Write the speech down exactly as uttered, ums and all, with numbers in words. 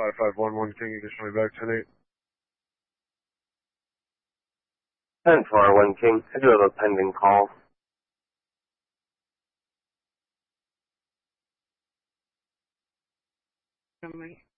five five one one King, you can show me back ten eight. ten four one King, I do have a pending call. Family.